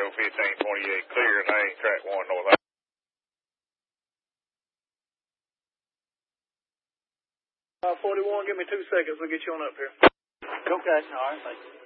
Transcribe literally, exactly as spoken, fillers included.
fifteen twenty-eight, clear lane, track one, north. Uh, forty-one, give me two seconds. We'll get you on up here. Okay, all right, thank you.